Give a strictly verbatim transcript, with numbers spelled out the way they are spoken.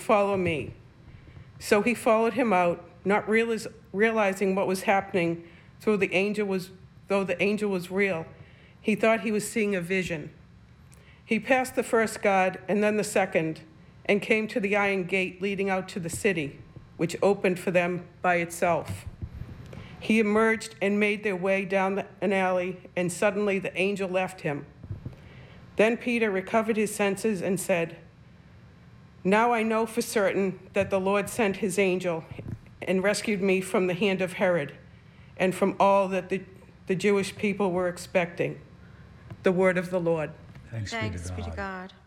follow me." So he followed him out, not realize, realizing what was happening, though the angel was, though the angel was real. He thought he was seeing a vision. He passed the first guard and then the second, and came to the iron gate leading out to the city, which opened for them by itself. He emerged and made their way down an alley, and suddenly the angel left him. Then Peter recovered his senses and said, "Now I know for certain that the Lord sent his angel and rescued me from the hand of Herod and from all that the, the Jewish people were expecting." The word of the Lord. Thanks, Thanks be be to to God. God.